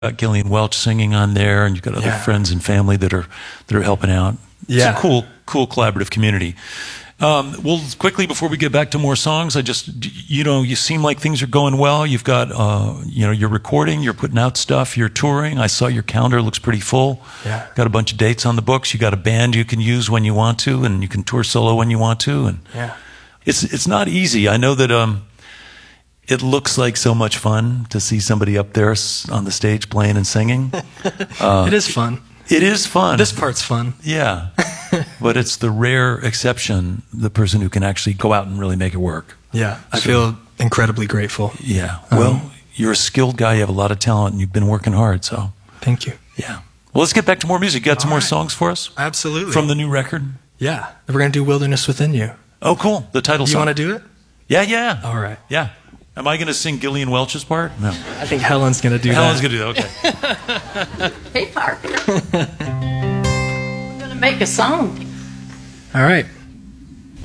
got Gillian Welch singing on there, and you've got other friends and family that are helping out. Yeah. It's a cool collaborative community. Well, quickly before we get back to more songs, you seem like things are going well. You've got, you're recording, you're putting out stuff, you're touring. I saw your calendar looks pretty full. Yeah. Got a bunch of dates on the books. You got a band you can use when you want to, and you can tour solo when you want to. And it's not easy. I know that it looks like so much fun to see somebody up there on the stage playing and singing. It is fun. It is fun. This part's fun. Yeah. But it's the rare exception, the person who can actually go out and really make it work. Yeah. I feel incredibly grateful. Yeah. Well, you're a skilled guy. You have a lot of talent, and you've been working hard. So thank you. Yeah. Well, let's get back to more music. You got some more songs for us? Absolutely. From the new record? Yeah. We're going to do Wilderness Within You. Oh, cool. The title song. You want to do it? Yeah. All right. Yeah. Am I going to sing Gillian Welch's part? No. I think Helen's going to do Helen's going to do that. Okay. Hey, Parker. We're going to make a song. All right.